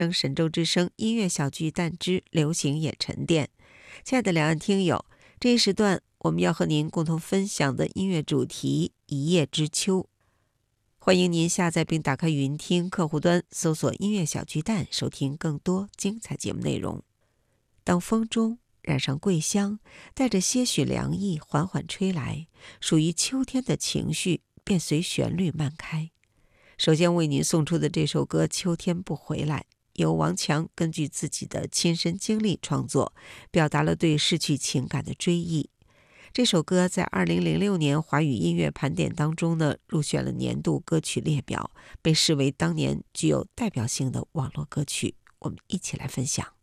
神州之声音乐小巨蛋之流行演沉淀。亲爱的两岸听友，这一时段我们要和您共同分享的音乐主题一叶知秋。欢迎您下载并打开语音听客户端，搜索音乐小巨蛋，收听更多精彩节目内容。当风中染上桂香，带着些许凉意缓缓吹来，属于秋天的情绪便随旋律漫开。首先为您送出的这首歌《秋天不回来》，由王强根据自己的亲身经历创作，表达了对逝去情感的追忆。这首歌在2006年华语音乐盘点当中呢，入选了年度歌曲列表，被视为当年具有代表性的网络歌曲。我们一起来分享。